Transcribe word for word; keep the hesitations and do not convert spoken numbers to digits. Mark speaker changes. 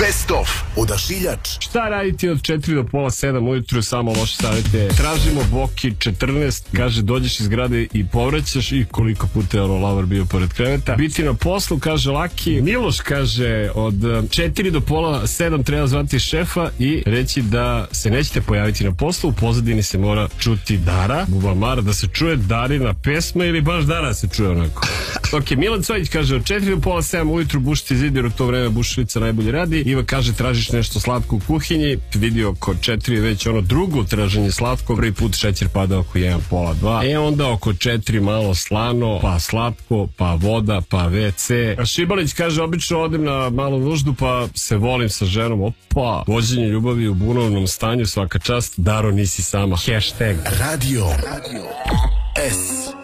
Speaker 1: Best of Odašiljač.
Speaker 2: Šta raditi od četiri do pola sedam ujutru, samo loše savjete. Tražimo Boki četrnaest, kaže dođeš iz grade i povraćaš, i koliko puta je ono lavar bio pored kreveta. Biti na poslu, kaže Laki. Miloš kaže od četiri do pola sedam treba zvati šefa i reći da se nećete pojaviti na poslu, u pozadini se mora čuti Dara, Bubamara, da se čuje Darina pesma ili baš Dara se čuje onako. Ok, Milan Cojić kaže od četiri do pola sedam ujutru bušiti zid jer u to vreme bušilica najbolje radi. Iva kaže tražiš nešto slatko u kuhinji, vidio kod četiri već ono drugo traženje slatko, prvi put šećer pada oko jedan pola dva, e onda oko četiri malo slano, pa slatko, pa voda, pa ve ce. A Šibalić kaže obično odem na malu nuždu pa se volim sa ženom, opa, vođenje ljubavi u bunovnom stanju, svaka čast, Daro nisi sama, hashtag
Speaker 1: Radio, Radio. S